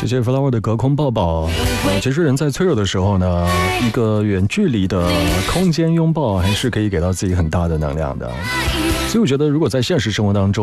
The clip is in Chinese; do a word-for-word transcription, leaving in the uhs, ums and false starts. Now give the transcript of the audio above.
谢谢 Flower 的隔空抱抱。呃，其实人在脆弱的时候呢，一个远距离的空间拥抱还是可以给到自己很大的能量的。所以我觉得，如果在现实生活当中，